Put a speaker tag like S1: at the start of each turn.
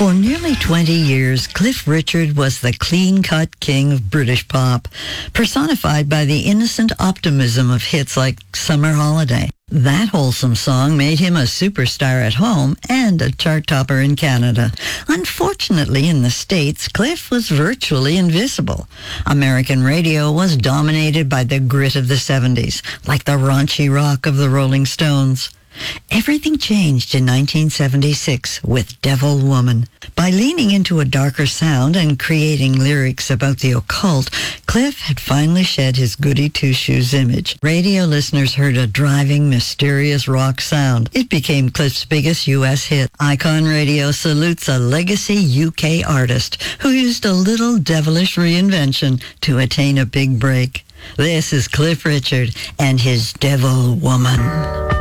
S1: For nearly 20 years, Cliff Richard was the clean-cut king of British pop, personified by the innocent optimism of hits like Summer Holiday. That wholesome song made him a superstar at home and a chart topper in Canada. Unfortunately, in the States, Cliff was virtually invisible. American radio was dominated by the grit of the 70s, like the raunchy rock of the Rolling Stones. Everything changed in 1976 with Devil Woman. By leaning into a darker sound and creating lyrics about the occult, Cliff had finally shed his goody two-shoes image. Radio listeners heard a driving, mysterious rock sound. It became Cliff's biggest U.S. hit. Icon Radio salutes a legacy UK artist who used a little devilish reinvention to attain a big break. This is Cliff Richard and his Devil Woman.